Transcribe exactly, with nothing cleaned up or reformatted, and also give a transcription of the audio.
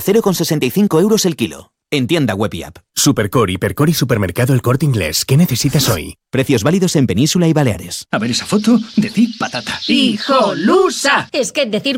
cero coma sesenta y cinco euros el kilo. En tienda web y app. Supercore, Hipercore y Supermercado El Corte Inglés. ¿Qué necesitas hoy? Precios válidos en Península y Baleares. A ver esa foto, decir patata. ¡Hijolusa! Es que decir